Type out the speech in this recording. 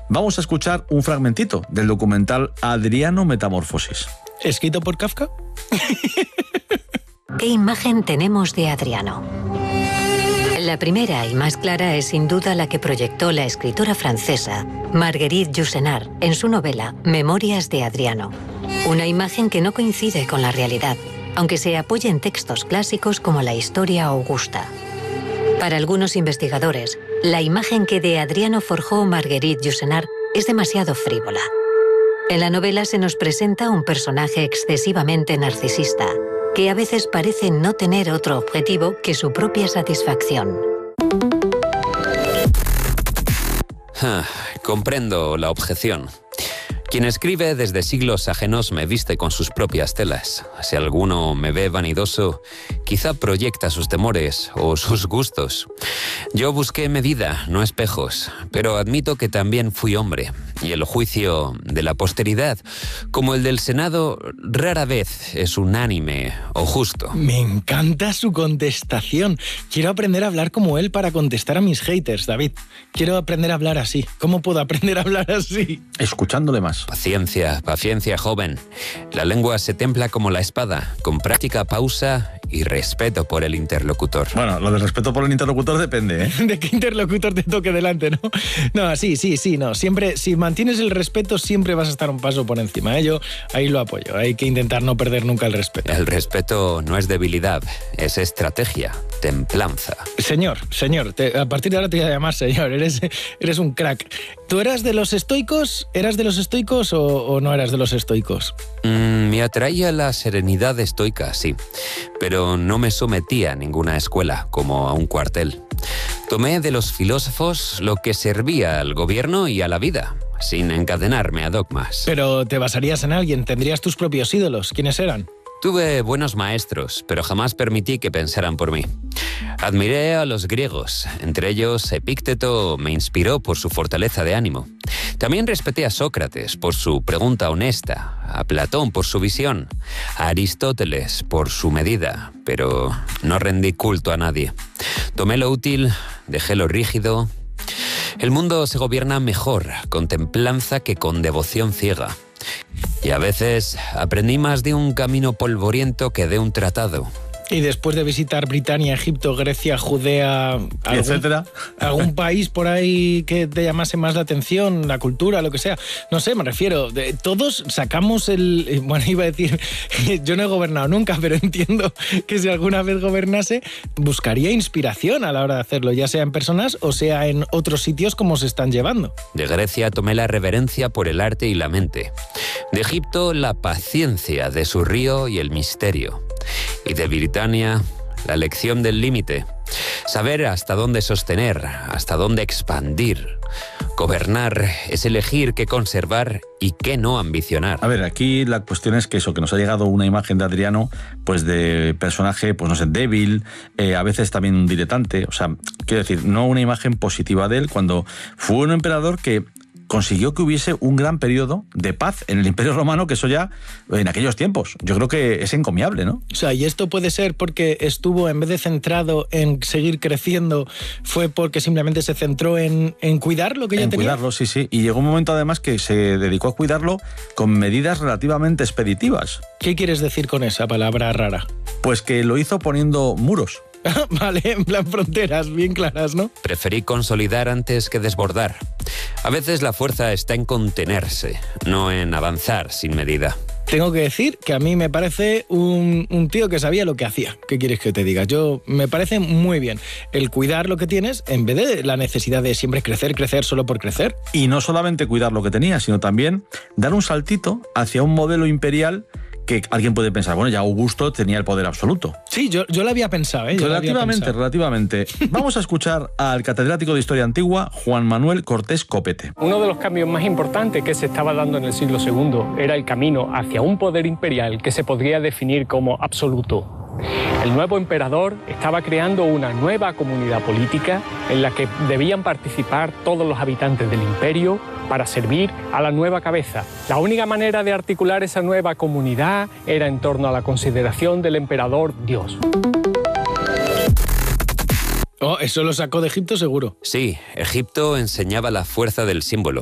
Vamos a escuchar un fragmentito del documental Adriano Metamorfosis. ¿Escrito por Kafka? ¿Qué imagen tenemos de Adriano? La primera y más clara es sin duda la que proyectó la escritora francesa Marguerite Yourcenar en su novela Memorias de Adriano. Una imagen que no coincide con la realidad, aunque se apoya en textos clásicos como la Historia Augusta. Para algunos investigadores, la imagen que de Adriano forjó Marguerite Yourcenar es demasiado frívola. En la novela se nos presenta un personaje excesivamente narcisista, que a veces parece no tener otro objetivo que su propia satisfacción. Comprendo la objeción. Quien escribe desde siglos ajenos me viste con sus propias telas. Si alguno me ve vanidoso, quizá proyecta sus temores o sus gustos. Yo busqué medida, no espejos, pero admito que también fui hombre. Y el juicio de la posteridad, como el del Senado, rara vez es unánime o justo. Me encanta su contestación. Quiero aprender a hablar como él para contestar a mis haters, David. Quiero aprender a hablar así. ¿Cómo puedo aprender a hablar así? Escuchándole más. Paciencia, paciencia, joven. La lengua se templa como la espada, con práctica, pausa y respeto por el interlocutor. Bueno, lo del respeto por el interlocutor depende, ¿eh? De qué interlocutor te toque delante, ¿no? No, sí, no. Siempre, si mantienes el respeto, siempre vas a estar un paso por encima, ¿eh? Yo ahí lo apoyo. Hay que intentar no perder nunca el respeto. El respeto no es debilidad, es estrategia, templanza. Señor, a partir de ahora te voy a llamar señor. Eres un crack. ¿Tú eras de los estoicos? ¿Eras de los estoicos o no eras de los estoicos? Me atraía la serenidad estoica, sí, pero no me sometía a ninguna escuela, como a un cuartel. Tomé de los filósofos lo que servía al gobierno y a la vida, sin encadenarme a dogmas. Pero te basarías en alguien, tendrías tus propios ídolos. ¿Quiénes eran? Tuve buenos maestros, pero jamás permití que pensaran por mí. Admiré a los griegos, entre ellos Epícteto me inspiró por su fortaleza de ánimo. También respeté a Sócrates por su pregunta honesta, a Platón por su visión, a Aristóteles por su medida, pero no rendí culto a nadie. Tomé lo útil, dejé lo rígido. El mundo se gobierna mejor con templanza que con devoción ciega. Y a veces aprendí más de un camino polvoriento que de un tratado. Y después de visitar Britania, Egipto, Grecia, Judea, etcétera, algún país por ahí que te llamase más la atención, la cultura, lo que sea. No sé, me refiero, todos sacamos bueno, iba a decir, yo no he gobernado nunca, pero entiendo que si alguna vez gobernase, buscaría inspiración a la hora de hacerlo, ya sea en personas o sea en otros sitios como se están llevando. De Grecia tomé la reverencia por el arte y la mente. De Egipto, la paciencia de su río y el misterio. Y de Britania, la lección del límite. Saber hasta dónde sostener, hasta dónde expandir. Gobernar es elegir qué conservar y qué no ambicionar. A ver, aquí la cuestión es que eso, que nos ha llegado una imagen de Adriano, pues de personaje, pues no sé, débil, a veces también un diletante. O sea, quiero decir, no una imagen positiva de él, cuando fue un emperador que consiguió que hubiese un gran periodo de paz en el Imperio Romano, que eso ya en aquellos tiempos, yo creo que es encomiable, ¿no? O sea, y esto puede ser porque estuvo, en vez de centrado en seguir creciendo, fue porque simplemente se centró en cuidar lo que ya tenía. En cuidarlo, sí. Y llegó un momento además que se dedicó a cuidarlo con medidas relativamente expeditivas. ¿Qué quieres decir con esa palabra rara? Pues que lo hizo poniendo muros. Vale, en plan fronteras bien claras, ¿no? Preferí consolidar antes que desbordar. A veces la fuerza está en contenerse, no en avanzar sin medida. Tengo que decir que a mí me parece un tío que sabía lo que hacía. ¿Qué quieres que te diga? Me parece muy bien el cuidar lo que tienes en vez de la necesidad de siempre crecer solo por crecer. Y no solamente cuidar lo que tenía, sino también dar un saltito hacia un modelo imperial que alguien puede pensar, bueno, ya Augusto tenía el poder absoluto. Sí, yo lo había pensado, ¿eh? Relativamente. Vamos a escuchar al catedrático de Historia Antigua, Juan Manuel Cortés Copete. Uno de los cambios más importantes que se estaba dando en el siglo II era el camino hacia un poder imperial que se podría definir como absoluto. El nuevo emperador estaba creando una nueva comunidad política en la que debían participar todos los habitantes del imperio para servir a la nueva cabeza. La única manera de articular esa nueva comunidad era en torno a la consideración del emperador Dios. Oh, eso lo sacó de Egipto seguro. Sí, Egipto enseñaba la fuerza del símbolo.